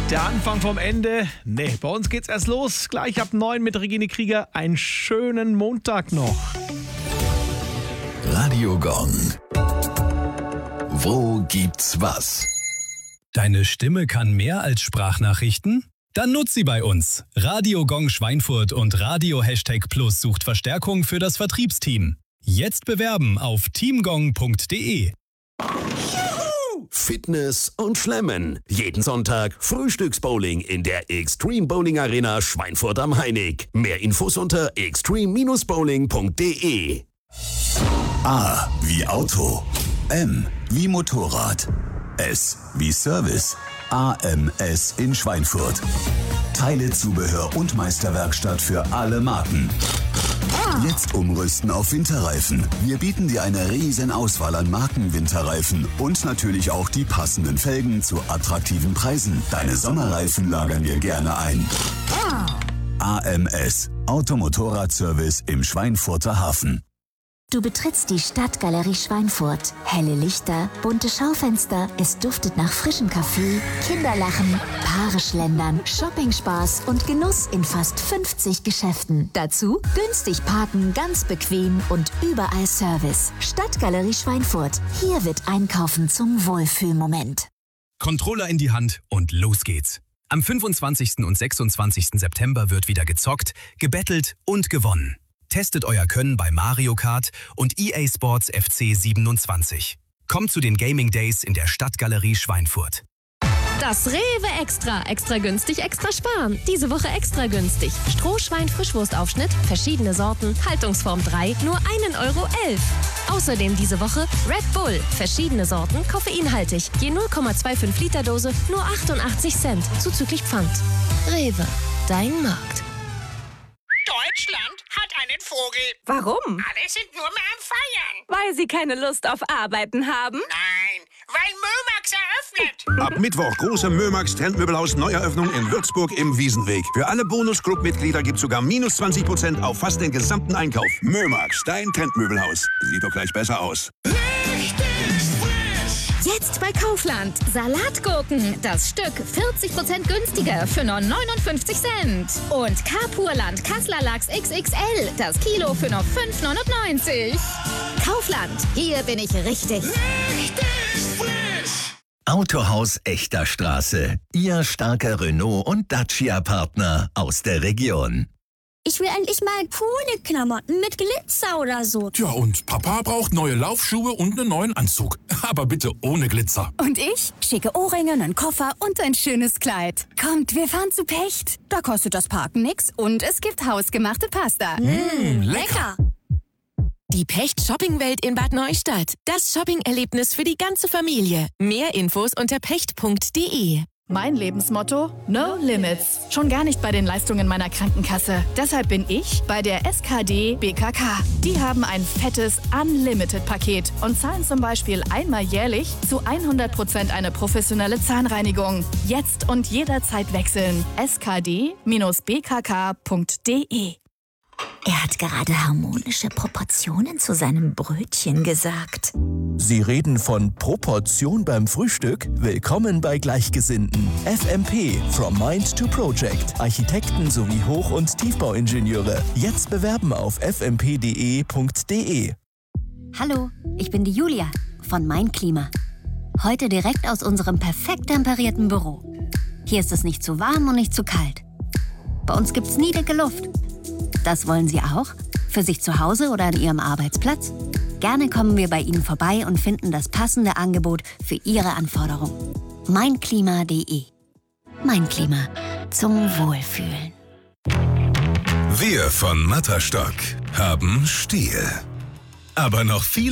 Der Anfang vom Ende. Nee, bei uns geht's erst los. Gleich ab 9 mit Regine Krieger. Einen schönen Montag noch. Radio Gong. Wo gibt's was? Deine Stimme kann mehr als Sprachnachrichten? Dann nutz sie bei uns. Radio Gong Schweinfurt und Radio #Plus sucht Verstärkung für das Vertriebsteam. Jetzt bewerben auf teamgong.de. Fitness und Schlemmen. Jeden Sonntag Frühstücksbowling in der Extreme Bowling Arena Schweinfurt am Heinig. Mehr Infos unter extreme-bowling.de. A wie Auto. M wie Motorrad. S wie Service. AMS in Schweinfurt. Teile, Zubehör und Meisterwerkstatt für alle Marken. Jetzt umrüsten auf Winterreifen. Wir bieten dir eine riesen Auswahl an Marken-Winterreifen und natürlich auch die passenden Felgen zu attraktiven Preisen. Deine Sommerreifen lagern wir gerne ein. AMS, Automotorradservice im Schweinfurter Hafen. Du betrittst die Stadtgalerie Schweinfurt. Helle Lichter, bunte Schaufenster, es duftet nach frischem Kaffee, Kinderlachen, Paare schlendern, Shoppingspaß und Genuss in fast 50 Geschäften. Dazu günstig parken, ganz bequem und überall Service. Stadtgalerie Schweinfurt. Hier wird Einkaufen zum Wohlfühlmoment. Controller in die Hand und los geht's. Am 25. und 26. September wird wieder gezockt, gebettelt und gewonnen. Testet euer Können bei Mario Kart und EA Sports FC 27. Kommt zu den Gaming Days in der Stadtgalerie Schweinfurt. Das Rewe Extra. Extra günstig, extra sparen. Diese Woche extra günstig. Strohschwein-Frischwurstaufschnitt, verschiedene Sorten, Haltungsform 3, nur 1,11 €. Außerdem diese Woche Red Bull, verschiedene Sorten, koffeinhaltig. Je 0,25 Liter Dose, nur 88 Cent, zuzüglich Pfand. Rewe, dein Markt. Deutschland hat einen Vogel. Warum? Alle sind nur mehr am Feiern. Weil sie keine Lust auf Arbeiten haben? Nein, weil Mömax eröffnet. Ab Mittwoch große Mömax Trendmöbelhaus Neueröffnung in Würzburg im Wiesenweg. Für alle Bonus-Club-Mitglieder gibt's sogar minus 20% auf fast den gesamten Einkauf. Mömax, dein Trendmöbelhaus. Sieht doch gleich besser aus. Jetzt bei Kaufland. Salatgurken. Das Stück 40% günstiger für nur 59 Cent. Und Kapurland Kassler Lachs XXL. Das Kilo für nur 5,99 €. Kaufland. Hier bin ich richtig. Autohaus Echter Straße. Ihr starker Renault- und Dacia-Partner aus der Region. Ich will endlich mal coole Klamotten mit Glitzer oder so. Tja, und Papa braucht neue Laufschuhe und einen neuen Anzug. Aber bitte ohne Glitzer. Und ich? Schicke Ohrringe, einen Koffer und ein schönes Kleid. Kommt, wir fahren zu Pecht. Da kostet das Parken nix und es gibt hausgemachte Pasta. Lecker! Die Pecht-Shopping-Welt in Bad Neustadt. Das Shopping-Erlebnis für die ganze Familie. Mehr Infos unter pecht.de. Mein Lebensmotto? No Limits. Schon gar nicht bei den Leistungen meiner Krankenkasse. Deshalb bin ich bei der SKD BKK. Die haben ein fettes Unlimited-Paket und zahlen zum Beispiel einmal jährlich zu 100% eine professionelle Zahnreinigung. Jetzt und jederzeit wechseln. skd-bkk.de. Er hat gerade harmonische Proportionen zu seinem Brötchen gesagt. Sie reden von Proportion beim Frühstück? Willkommen bei Gleichgesinnten. FMP, From Mind to Project. Architekten sowie Hoch- und Tiefbauingenieure. Jetzt bewerben auf fmp.de. Hallo, ich bin die Julia von Mein Klima. Heute direkt aus unserem perfekt temperierten Büro. Hier ist es nicht zu warm und nicht zu kalt. Bei uns gibt's nie dicke Luft. Das wollen Sie auch? Für sich zu Hause oder an Ihrem Arbeitsplatz? Gerne kommen wir bei Ihnen vorbei und finden das passende Angebot für Ihre Anforderungen. Meinklima.de. Mein Klima. Zum Wohlfühlen. Wir von Matterstock haben Stil. Aber noch viel